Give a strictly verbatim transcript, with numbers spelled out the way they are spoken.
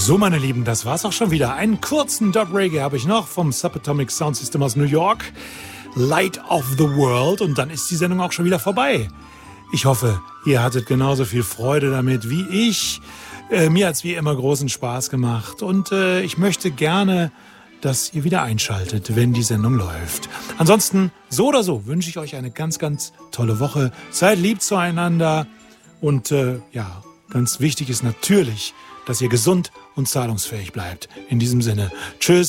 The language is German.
So, meine Lieben, das war's auch schon wieder. Einen kurzen Dub Reggae habe ich noch vom Subatomic Sound System aus New York. Light of the World. Und dann ist die Sendung auch schon wieder vorbei. Ich hoffe, ihr hattet genauso viel Freude damit wie ich. Äh, mir hat's wie immer großen Spaß gemacht. Und äh, ich möchte gerne, dass ihr wieder einschaltet, wenn die Sendung läuft. Ansonsten, so oder so, wünsche ich euch eine ganz, ganz tolle Woche. Seid lieb zueinander. Und äh, ja, ganz wichtig ist natürlich, dass ihr gesund und zahlungsfähig bleibt. In diesem Sinne, tschüss.